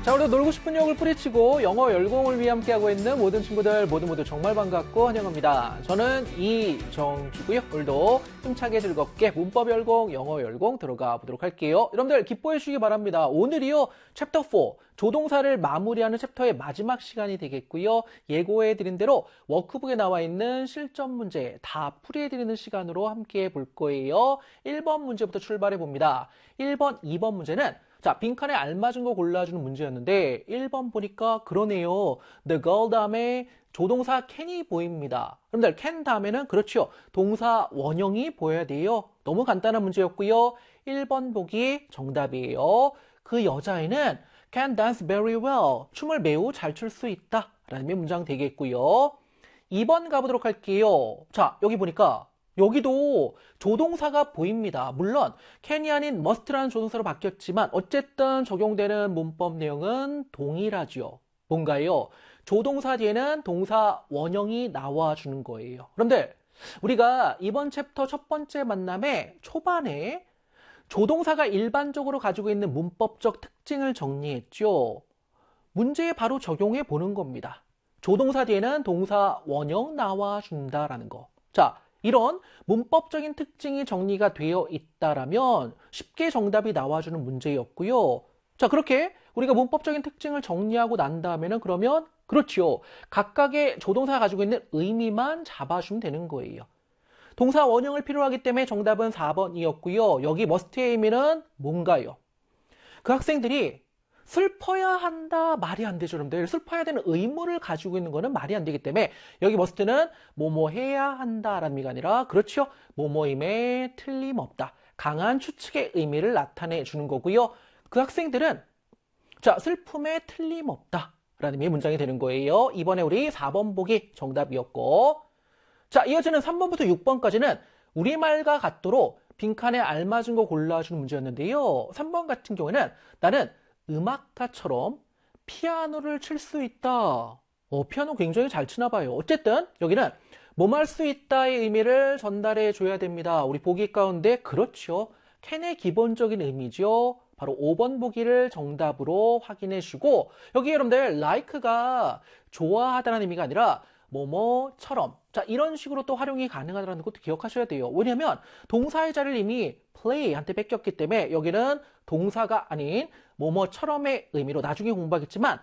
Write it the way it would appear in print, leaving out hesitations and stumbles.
자, 우리도 놀고 싶은 유혹을 뿌리치고 영어 열공을 위해 함께하고 있는 모든 친구들 모두 정말 반갑고 환영합니다. 저는 이정주고요. 오늘도 힘차게 즐겁게 문법 열공, 영어 열공 들어가 보도록 할게요. 여러분들 기뻐해 주시기 바랍니다. 오늘이요. 챕터 4, 조동사를 마무리하는 챕터의 마지막 시간이 되겠고요. 예고해 드린 대로 워크북에 나와 있는 실전 문제 다 풀이해 드리는 시간으로 함께 볼 거예요. 1번 문제부터 출발해 봅니다. 1번, 2번 문제는 자, 빈칸에 알맞은 거 골라주는 문제였는데 1번 보니까 그러네요. The girl 다음에 조동사 can이 보입니다. 여러분들 can 다음에는 그렇죠. 동사 원형이 보여야 돼요. 너무 간단한 문제였고요. 1번 보기 정답이에요. 그 여자애는 can dance very well. 춤을 매우 잘 출 수 있다. 라는 문장 되겠고요. 2번 가보도록 할게요. 자, 여기 보니까 여기도 조동사가 보입니다. 물론 can이 아닌 must라는 조동사로 바뀌었지만 어쨌든 적용되는 문법 내용은 동일하죠. 뭔가요? 조동사 뒤에는 동사 원형이 나와주는 거예요. 그런데 우리가 이번 챕터 첫 번째 만남의 초반에 조동사가 일반적으로 가지고 있는 문법적 특징을 정리했죠. 문제에 바로 적용해 보는 겁니다. 조동사 뒤에는 동사 원형 나와준다라는 거. 자, 이런 문법적인 특징이 정리가 되어 있다라면 쉽게 정답이 나와주는 문제였고요. 자, 그렇게 우리가 문법적인 특징을 정리하고 난 다음에는 그러면 그렇죠. 각각의 조동사가 가지고 있는 의미만 잡아주면 되는 거예요. 동사 원형을 필요로 하기 때문에 정답은 4번이었고요. 여기 must의 의미는 뭔가요? 그 학생들이 슬퍼야 한다 말이 안 되죠. 여러분들 슬퍼야 되는 의무를 가지고 있는 거는 말이 안 되기 때문에 여기 must는 뭐뭐 해야 한다라는 의미가 아니라 그렇죠. 뭐뭐임에 틀림없다. 강한 추측의 의미를 나타내 주는 거고요. 그 학생들은 자 슬픔에 틀림없다 라는 의미의 문장이 되는 거예요. 이번에 우리 4번 보기 정답이었고 자 이어지는 3번부터 6번까지는 우리말과 같도록 빈칸에 알맞은 거 골라주는 문제였는데요. 3번 같은 경우에는 나는 음악가처럼 피아노를 칠 수 있다. 피아노 굉장히 잘 치나 봐요. 어쨌든 여기는 몸 할 수 있다의 의미를 전달해 줘야 됩니다. 우리 보기 가운데 그렇죠. can의 기본적인 의미죠. 바로 5번 보기를 정답으로 확인해 주고 여기 여러분들 like가 좋아하다는 의미가 아니라 뭐뭐처럼 자 이런 식으로 또 활용이 가능하다는 것도 기억하셔야 돼요. 왜냐하면 동사의 자리를 이미 play한테 뺏겼기 때문에 여기는 동사가 아닌 뭐뭐처럼의 의미로 나중에 공부하겠지만